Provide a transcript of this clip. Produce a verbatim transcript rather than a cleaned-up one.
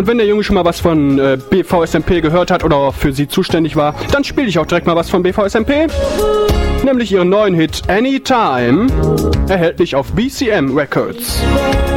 Und wenn der Junge schon mal was von äh, B V S M P gehört hat oder für sie zuständig war, dann spiele ich auch direkt mal was von B V S M P. Nämlich ihren neuen Hit Anytime, erhältlich auf B C M Records.